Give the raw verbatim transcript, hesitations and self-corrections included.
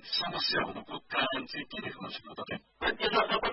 समस्या हुनुको कारण चाहिँ के देख्नुहुन्छ त तपाईँ? त्यसमा